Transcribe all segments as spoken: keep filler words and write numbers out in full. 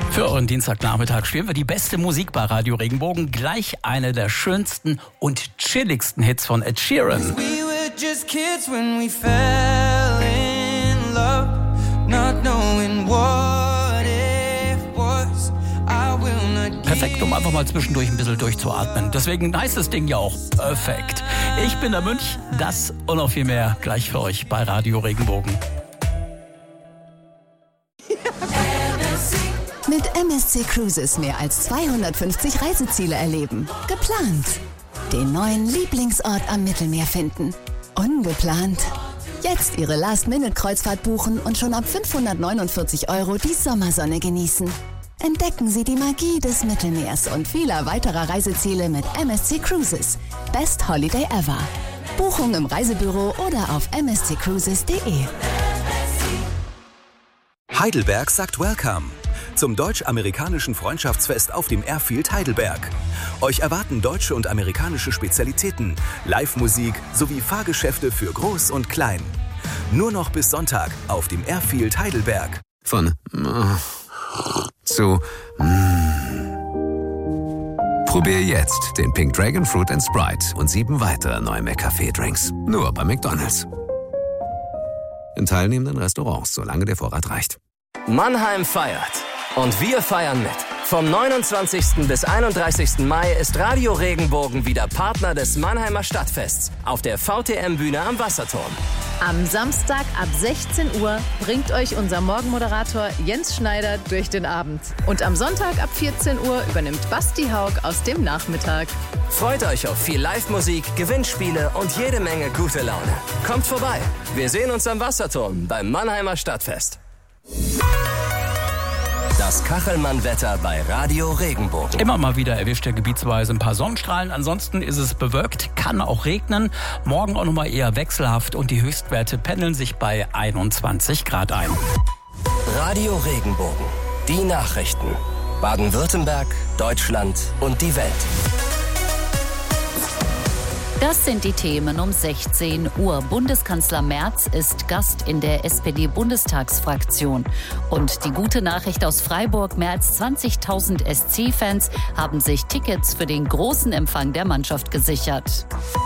Für euren Dienstagnachmittag spielen wir die beste Musik bei Radio Regenbogen. Gleich eine der schönsten und chilligsten Hits von Ed Sheeran. We were just kids when we fell in love, not knowing what it was. I will not. Perfekt, um einfach mal zwischendurch ein bisschen durchzuatmen. Deswegen heißt das Ding ja auch perfekt. Ich bin der Münch, das und noch viel mehr gleich für euch bei Radio Regenbogen. Mit M S C Cruises mehr als zweihundertfünfzig Reiseziele erleben. Geplant. Den neuen Lieblingsort am Mittelmeer finden. Ungeplant. Jetzt Ihre Last-Minute-Kreuzfahrt buchen und schon ab fünfhundertneunundvierzig Euro die Sommersonne genießen. Entdecken Sie die Magie des Mittelmeers und vieler weiterer Reiseziele mit M S C Cruises. Best Holiday ever. Buchung im Reisebüro oder auf m s c cruises punkt d e. Heidelberg sagt Welcome zum deutsch-amerikanischen Freundschaftsfest auf dem Airfield Heidelberg. Euch erwarten deutsche und amerikanische Spezialitäten, Live-Musik sowie Fahrgeschäfte für Groß und Klein. Nur noch bis Sonntag auf dem Airfield Heidelberg. Von äh, zu mm. Probier jetzt den Pink Dragon Fruit and Sprite und sieben weitere neue McCafé-Drinks. Nur bei McDonald's. In teilnehmenden Restaurants, solange der Vorrat reicht. Mannheim feiert. Und wir feiern mit. Vom neunundzwanzigsten bis einunddreißigsten Mai ist Radio Regenbogen wieder Partner des Mannheimer Stadtfests auf der V T M-Bühne am Wasserturm. Am Samstag ab sechzehn Uhr bringt euch unser Morgenmoderator Jens Schneider durch den Abend. Und am Sonntag ab vierzehn Uhr übernimmt Basti Haug aus dem Nachmittag. Freut euch auf viel Live-Musik, Gewinnspiele und jede Menge gute Laune. Kommt vorbei. Wir sehen uns am Wasserturm beim Mannheimer Stadtfest. Das Kachelmann-Wetter bei Radio Regenbogen. Immer mal wieder erwischt er gebietsweise ein paar Sonnenstrahlen. Ansonsten ist es bewölkt, kann auch regnen. Morgen auch nochmal eher wechselhaft und die Höchstwerte pendeln sich bei einundzwanzig Grad ein. Radio Regenbogen. Die Nachrichten. Baden-Württemberg, Deutschland und die Welt. Das sind die Themen um sechzehn Uhr. Bundeskanzler Merz ist Gast in der S P D-Bundestagsfraktion. Und die gute Nachricht aus Freiburg, mehr als zwanzigtausend S C-Fans haben sich Tickets für den großen Empfang der Mannschaft gesichert.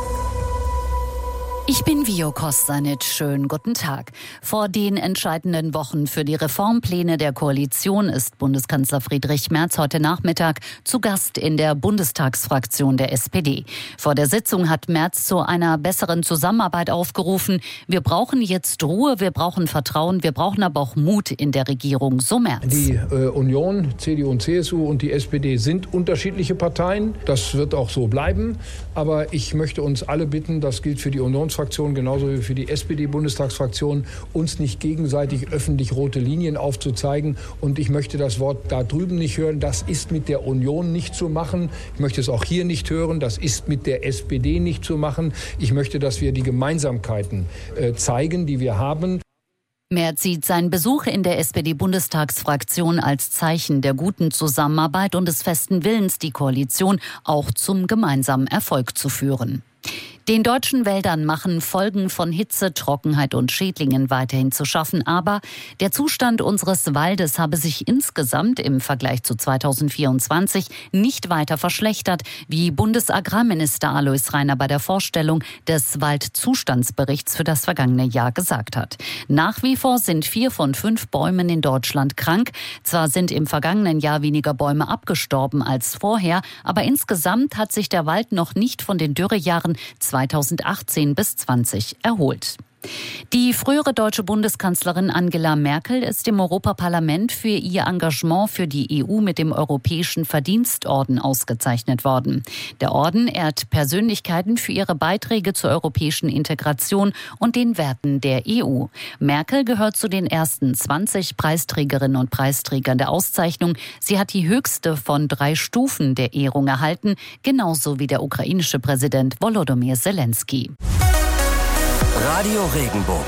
Ich bin Vio Kostanic. Schönen guten Tag. Vor den entscheidenden Wochen für die Reformpläne der Koalition ist Bundeskanzler Friedrich Merz heute Nachmittag zu Gast in der Bundestagsfraktion der S P D. Vor der Sitzung hat Merz zu einer besseren Zusammenarbeit aufgerufen. Wir brauchen jetzt Ruhe, wir brauchen Vertrauen, wir brauchen aber auch Mut in der Regierung, so Merz. Die äh, Union, C D U und C S U und die S P D sind unterschiedliche Parteien. Das wird auch so bleiben. Aber ich möchte uns alle bitten, das gilt für die Unionsfraktion genauso wie für die S P D-Bundestagsfraktion, uns nicht gegenseitig öffentlich rote Linien aufzuzeigen. Und ich möchte das Wort da drüben nicht hören. Das ist mit der Union nicht zu machen. Ich möchte es auch hier nicht hören. Das ist mit der S P D nicht zu machen. Ich möchte, dass wir die Gemeinsamkeiten äh, zeigen, die wir haben. Merz sieht seinen Besuch in der S P D-Bundestagsfraktion als Zeichen der guten Zusammenarbeit und des festen Willens, die Koalition auch zum gemeinsamen Erfolg zu führen. Den deutschen Wäldern machen Folgen von Hitze, Trockenheit und Schädlingen weiterhin zu schaffen. Aber der Zustand unseres Waldes habe sich insgesamt im Vergleich zu zweitausendvierundzwanzig nicht weiter verschlechtert, wie Bundesagrarminister Alois Rainer bei der Vorstellung des Waldzustandsberichts für das vergangene Jahr gesagt hat. Nach wie vor sind vier von fünf Bäumen in Deutschland krank. Zwar sind im vergangenen Jahr weniger Bäume abgestorben als vorher, aber insgesamt hat sich der Wald noch nicht von den Dürrejahren zweitausendachtzehn bis zwanzig erholt. Die frühere deutsche Bundeskanzlerin Angela Merkel ist im Europaparlament für ihr Engagement für die E U mit dem Europäischen Verdienstorden ausgezeichnet worden. Der Orden ehrt Persönlichkeiten für ihre Beiträge zur europäischen Integration und den Werten der E U. Merkel gehört zu den ersten zwanzig Preisträgerinnen und Preisträgern der Auszeichnung. Sie hat die höchste von drei Stufen der Ehrung erhalten, genauso wie der ukrainische Präsident Volodymyr Zelensky. Radio Regenbogen.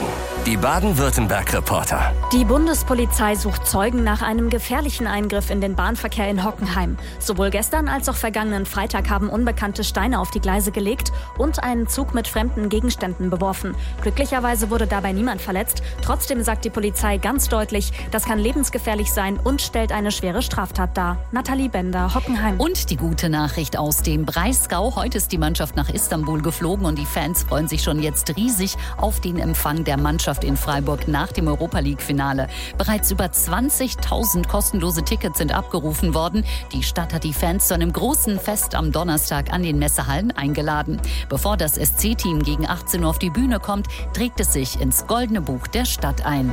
Die Baden-Württemberg-Reporter. Die Bundespolizei sucht Zeugen nach einem gefährlichen Eingriff in den Bahnverkehr in Hockenheim. Sowohl gestern als auch vergangenen Freitag haben Unbekannte Steine auf die Gleise gelegt und einen Zug mit fremden Gegenständen beworfen. Glücklicherweise wurde dabei niemand verletzt. Trotzdem sagt die Polizei ganz deutlich, das kann lebensgefährlich sein und stellt eine schwere Straftat dar. Nathalie Bender, Hockenheim. Und die gute Nachricht aus dem Breisgau. Heute ist die Mannschaft nach Istanbul geflogen und die Fans freuen sich schon jetzt riesig auf den Empfang der Mannschaft in Freiburg nach dem Europa-League-Finale. Bereits über zwanzigtausend kostenlose Tickets sind abgerufen worden. Die Stadt hat die Fans zu einem großen Fest am Donnerstag an den Messehallen eingeladen. Bevor das S C-Team gegen achtzehn Uhr auf die Bühne kommt, trägt es sich ins Goldene Buch der Stadt ein.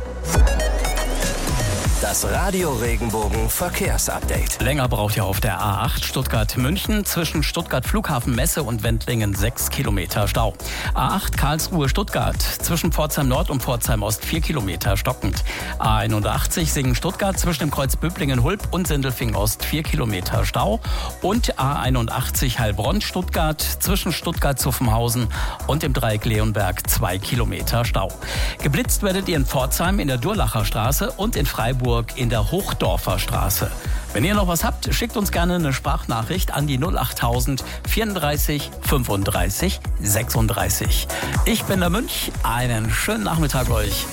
Das Radio Regenbogen Verkehrsupdate. Länger braucht ihr auf der A acht Stuttgart-München zwischen Stuttgart Flughafen Messe und Wendlingen sechs Kilometer Stau. A acht Karlsruhe-Stuttgart zwischen Pforzheim Nord und Pforzheim Ost vier Kilometer stockend. A einundachtzig Singen-Stuttgart zwischen dem Kreuz Böblingen-Hulp und Sindelfingen Ost vier Kilometer Stau. Und A einundachtzig Heilbronn-Stuttgart zwischen Stuttgart-Zuffenhausen und dem Dreieck Leonberg zwei Kilometer Stau. Geblitzt werdet ihr in Pforzheim in der Durlacher Straße und in Freiburg in der Hochdorfer Straße. Wenn ihr noch was habt, schickt uns gerne eine Sprachnachricht an die null achttausend vierunddreißig fünfunddreißig sechsunddreißig. Ich bin der Münch. Einen schönen Nachmittag euch.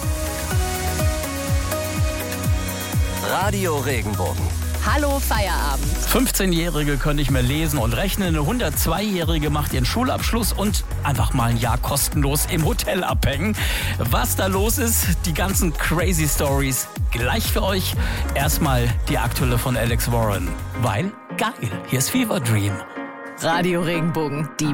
Radio Regenbogen. Hallo Feierabend. fünfzehnjährige können nicht mehr lesen und rechnen. Eine hundertzweijährige macht ihren Schulabschluss und einfach mal ein Jahr kostenlos im Hotel abhängen. Was da los ist, die ganzen crazy Stories gleich für euch. Erstmal die aktuelle von Alex Warren. Weil geil. Hier ist Fever Dream. Radio Regenbogen, die